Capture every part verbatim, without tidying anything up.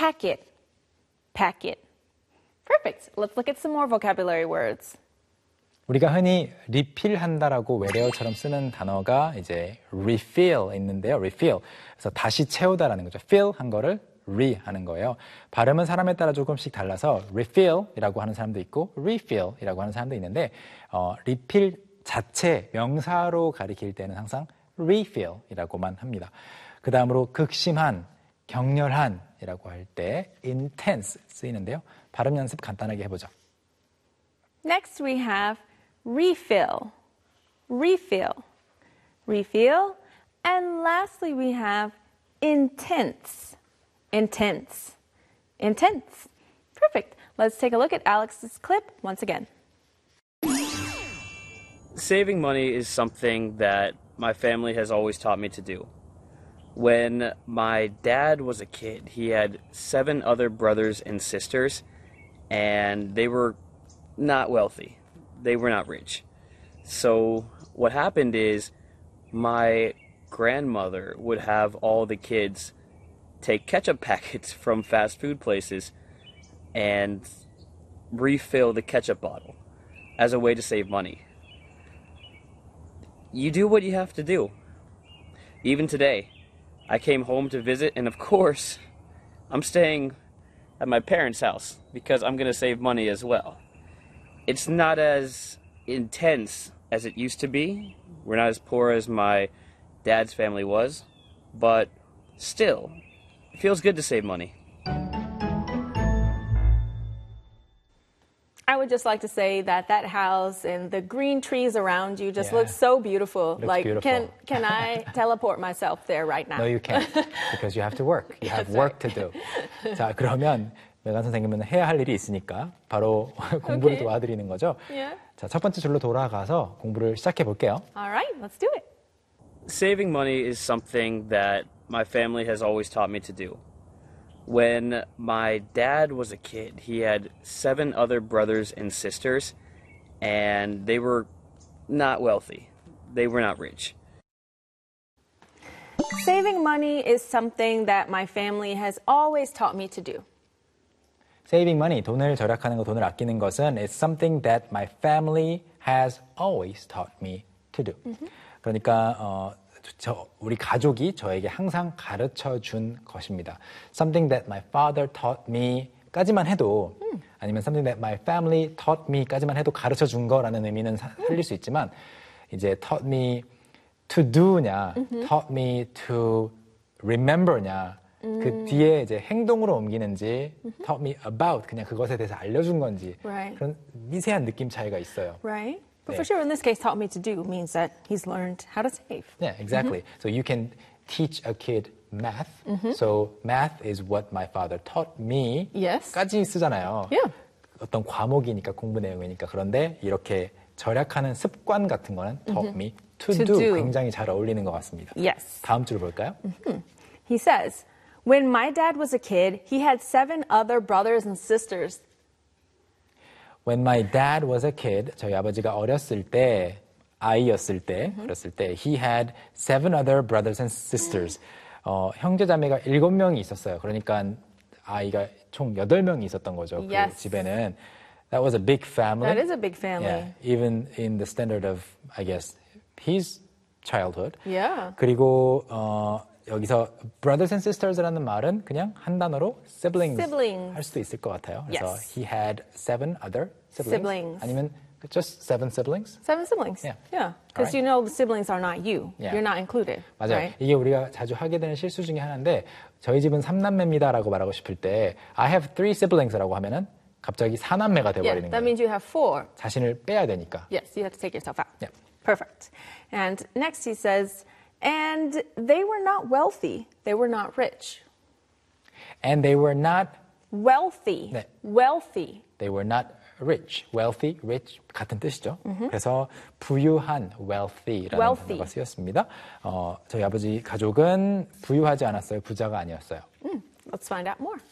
packet, packet. Perfect. Let's look at some more vocabulary words. 우리가 흔히 리필한다라고 외래어처럼 쓰는 단어가 이제 refill 있는데요. refill. 그래서 다시 채우다라는 거죠. fill 한 거를 re 하는 거예요. 발음은 사람에 따라 조금씩 달라서 refill이라고 하는 사람도 있고 refill이라고 하는 사람도 있는데 어, refill 자체 명사로 가리킬 때는 항상 refill이라고만 합니다. 그 다음으로 극심한, 격렬한이라고 할 때 intense 쓰이는데요. 발음 연습 간단하게 해보죠. Next we have refill, refill, refill. And lastly we have intense, intense, intense. Perfect. Let's take a look at Alex's clip once again. Saving money is something that my family has always taught me to do. When my dad was a kid, he had seven other brothers and sisters, and they were not wealthy. They were not rich. So what happened is my grandmother would have all the kids take ketchup packets from fast food places and refill the ketchup bottle as a way to save money. You do what you have to do. Even today, I came home to visit, and of course, I'm staying at my parents' house because I'm going to save money as well. It's not as intense as it used to be. We're not as poor as my dad's family was, but still, it feels good to save money. I would just like to say that that house and the green trees around you just Yeah. look so beautiful. Looks like, beautiful. can can I teleport myself there right now? No, you can't. Because you have to work. You have That's work right. to do. 자, 그러면 메간 선생님은 해야 할 일이 있으니까 바로 공부를 Okay. 도와드리는 거죠. Yeah. 자, 첫 번째 줄로 돌아가서 공부를 시작해 볼게요. All right, let's do it. Saving money is something that my family has always taught me to do. When my dad was a kid, he had seven other brothers and sisters, and they were not wealthy. They were not rich. Saving money is something that my family has always taught me to do. Saving money, 돈을 절약하는 거, 돈을 아끼는 것은 is something that my family has always taught me to do. Mm-hmm. 그러니까 어, 저, 우리 가족이 저에게 항상 가르쳐 준 것입니다. Something that my father taught me 까지만 해도 음. 아니면 something that my family taught me 까지만 해도 가르쳐 준 거라는 의미는 사, 살릴 수 있지만 이제 taught me to do냐, mm-hmm. taught me to remember냐 음. 그 뒤에 이제 행동으로 옮기는지 mm-hmm. taught me about 그냥 그것에 대해서 알려준 건지 right. 그런 미세한 느낌 차이가 있어요. Right. But 네. for sure, in this case, taught me to do means that he's learned how to save. Yeah, exactly. Mm-hmm. So you can teach a kid math. Mm-hmm. So math is what my father taught me. Yes. 까지 쓰잖아요. Yeah. 어떤 과목이니까 공부 내용이니까 그런데 이렇게 절약하는 습관 같은 거는 taught me to, To do. do. 굉장히 잘 어울리는 것 같습니다. Yes. 다음 줄 볼까요? Mm-hmm. He says, when my dad was a kid, he had seven other brothers and sisters. When my dad was a kid, 저희 아버지가 어렸을 때, 아이였을 때, mm-hmm. 어렸을 때, he had seven other brothers and sisters. 어, 형제자매가 일곱 명이 있었어요. 그러니까 아이가 총 여덟 명이 있었던 거죠. Yes. 그 집에는. That was a big family. That is a big family. Yeah, even in the standard of, I guess, his childhood. Yeah. 그리고 어, 여기서 brothers and sisters라는 말은 그냥 한 단어로 siblings, siblings. 할 수도 있을 것 같아요. 그래서 Yes. he had seven other siblings. Siblings. 아니면 just seven siblings? Seven siblings. Yeah. Yeah. Because Alright. you know the siblings are not you. Yeah. You're not included. 맞아요. Right? 이게 우리가 자주 하게 되는 실수 중에 하나인데 저희 집은 삼남매입니다라고 말하고 싶을 때 I have three siblings라고 하면은 갑자기 사남매가 Yeah, 돼버리는 that 거예요. means you have four. 자신을 빼야 되니까. Yes, you have to take yourself out. Yeah. Perfect. And next he says, and they were not wealthy. They were not rich. And they were not Wealthy. 네. Wealthy. They were not rich. Wealthy, rich 같은 뜻이죠. Mm-hmm. 그래서 부유한, wealthy라는 Wealthy. 단어가 쓰였습니다. 어, 저희 아버지 가족은 부유하지 않았어요. 부자가 아니었어요. Mm, let's find out more.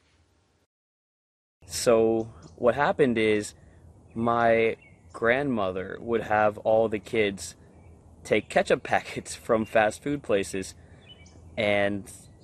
So what happened is my grandmother would have all the kids take ketchup packets from fast food places and